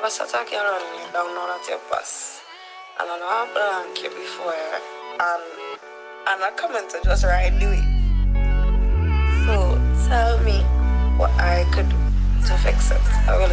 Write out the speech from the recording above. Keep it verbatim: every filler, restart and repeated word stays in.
was attacking around you down now at your pass. And I know I blank you before and and I comment to just right do it. So tell me what I could do to fix it. I really